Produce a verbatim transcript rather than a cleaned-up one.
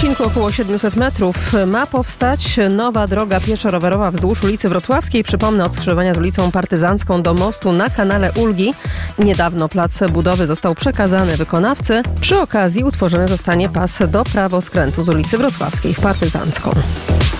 odcinku około siedemset metrów ma powstać nowa droga pieszo-rowerowa wzdłuż ulicy Wrocławskiej. Przypomnę, od skrzyżowania z ulicą Partyzancką do mostu na kanale Ulgi. Niedawno plac budowy został przekazany wykonawcy. Przy okazji utworzony zostanie pas do prawoskrętu z ulicy Wrocławskiej w Partyzancką.